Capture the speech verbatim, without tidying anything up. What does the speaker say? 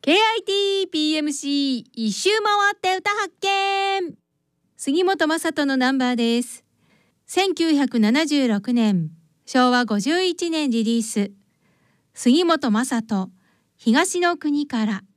ケーアイティーピーエムシー 一周回って歌発見。杉本雅人のナンバーです。せんきゅうひゃくななじゅうろくねん、しょうわごじゅういちねんリリース。杉本雅人、東の国から。